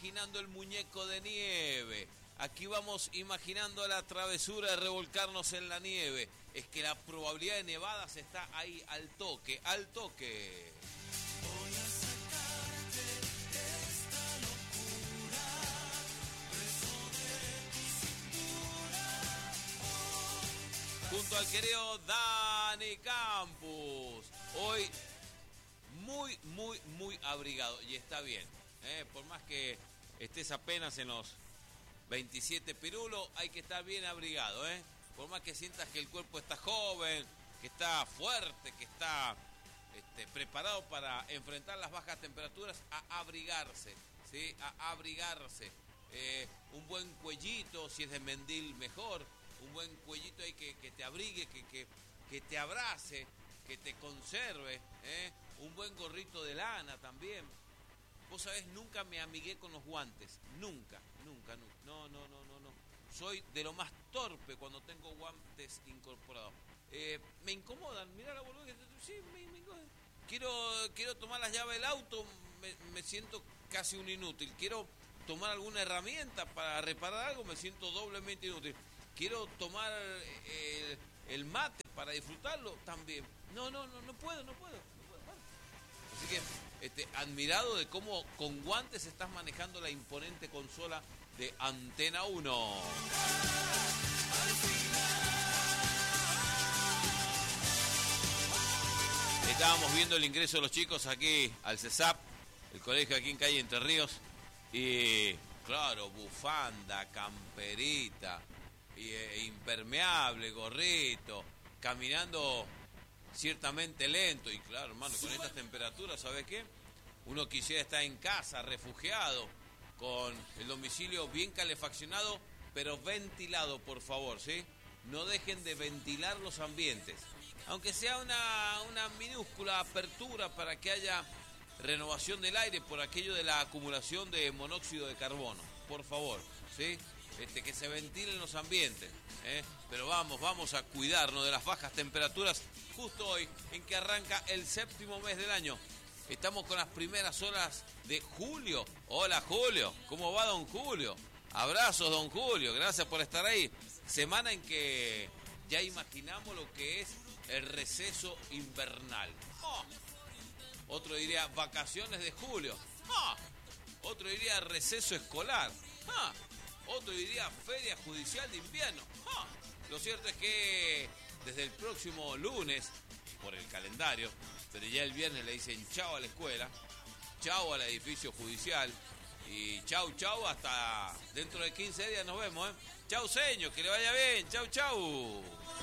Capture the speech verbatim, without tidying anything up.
imaginando el muñeco de nieve. Aquí vamos imaginando la travesura de revolcarnos en la nieve. Es que la probabilidad de nevadas está ahí al toque, al toque. Voy a sacarte de esta locura, preso de mi cintura. Oh, junto al querido Dani Campos. Hoy muy, muy, muy abrigado. Y está bien, ¿eh? Por más que estés apenas en los veintisiete pirulos, hay que estar bien abrigado, ¿eh? Por más que sientas que el cuerpo está joven, que está fuerte, que está este, preparado para enfrentar las bajas temperaturas, a abrigarse, ¿sí? A abrigarse. Eh, un buen cuellito, si es de mendil mejor, un buen cuellito ahí que, que te abrigue, que, que, que te abrace, que te conserve, ¿eh? Un buen gorrito de lana también. Vos sabés, nunca me amigué con los guantes, nunca, nunca, nunca, no, no, no, no, no. Soy de lo más torpe cuando tengo guantes incorporados. Eh, me incomodan, mirá la boluda, sí, me, me incomodan. Quiero, quiero tomar las llaves del auto, me, me siento casi un inútil. Quiero tomar alguna herramienta para reparar algo, me siento doblemente inútil. Quiero tomar el, el mate para disfrutarlo, también. No, no, no, no puedo, no puedo. No puedo. Bueno. Así que, este, admirado de cómo con guantes estás manejando la imponente consola de Antena uno. Estábamos viendo el ingreso de los chicos aquí al CESAP, el colegio aquí en calle Entre Ríos, y claro, bufanda, camperita, y, e, impermeable, gorrito, caminando ciertamente lento, y claro, hermano, con estas temperaturas, ¿sabes qué? Uno quisiera estar en casa, refugiado, con el domicilio bien calefaccionado, pero ventilado, por favor, ¿sí? No dejen de ventilar los ambientes, aunque sea una, una minúscula apertura para que haya renovación del aire por aquello de la acumulación de monóxido de carbono, por favor, ¿sí? Este, que se ventilen los ambientes, ¿eh? Pero vamos, vamos a cuidarnos de las bajas temperaturas justo hoy, en que arranca el séptimo mes del año. Estamos con las primeras horas de julio. Hola, Julio, ¿cómo va, don Julio? Abrazos, don Julio, gracias por estar ahí. Semana en que ya imaginamos lo que es el receso invernal. Oh. Otro diría vacaciones de julio. Oh. Otro diría receso escolar. Oh. Otro diría feria judicial de invierno. Oh. Lo cierto es que desde el próximo lunes, por el calendario, pero ya el viernes le dicen chao a la escuela, chao al edificio judicial y chau, chau, hasta dentro de quince días nos vemos, ¿eh? Chau, señor, que le vaya bien, chau, chau.